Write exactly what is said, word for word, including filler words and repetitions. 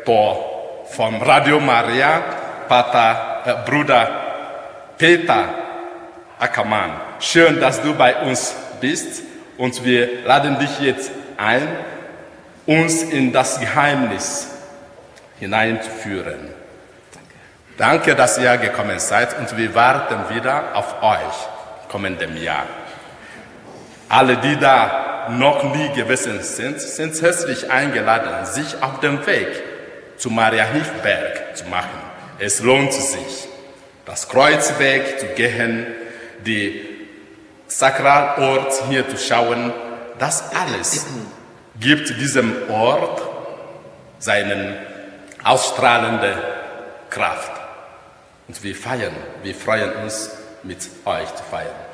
Direktor von Radio Maria, Pater, äh, Bruder Peter Ackermann. Schön, dass du bei uns bist und wir laden dich jetzt ein, uns in das Geheimnis hineinzuführen. Danke, dass ihr gekommen seid und wir warten wieder auf euch kommendem Jahr. Alle, die da noch nie gewesen sind, sind herzlich eingeladen, sich auf den Weg zu Maria Hilfberg zu machen. Es lohnt sich, das Kreuzweg zu gehen, die Sakralort hier zu schauen. Das alles gibt diesem Ort seine ausstrahlende Kraft. Und wir feiern, wir freuen uns, mit euch zu feiern.